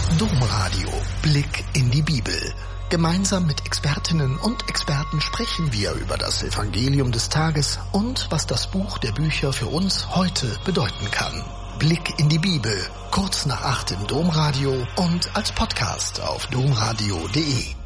Domradio. Blick in die Bibel. Gemeinsam mit Expertinnen und Experten sprechen wir über das Evangelium des Tages und was das Buch der Bücher für uns heute bedeuten kann. Blick in die Bibel. Kurz nach 8 im Domradio und als Podcast auf domradio.de.